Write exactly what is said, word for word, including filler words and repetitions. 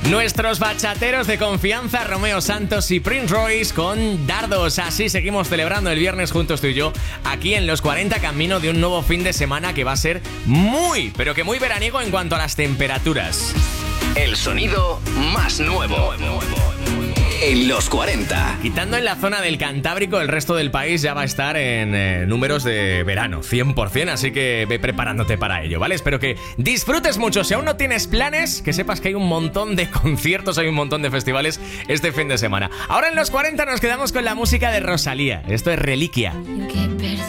Nuestros bachateros de confianza, Romeo Santos y Prince Royce con Dardos. Así seguimos celebrando el viernes juntos tú y yo, aquí en Los cuarenta, camino de un nuevo fin de semana que va a ser muy, pero que muy veraniego en cuanto a las temperaturas. El sonido más nuevo en Los cuarenta. Quitando en la zona del Cantábrico, el resto del país ya va a estar en eh, números de verano, cien por ciento, así que ve preparándote para ello, ¿vale? Espero que disfrutes mucho. Si aún no tienes planes, que sepas que hay un montón de conciertos, hay un montón de festivales este fin de semana. Ahora en Los cuarenta nos quedamos con la música de Rosalía. Esto es Reliquia.